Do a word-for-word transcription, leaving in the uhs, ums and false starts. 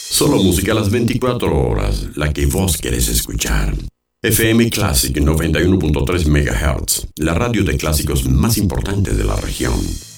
Solo música a las veinticuatro horas, la que vos querés escuchar. F M Classic noventa y uno punto tres megahertz, la radio de clásicos más importante de la región.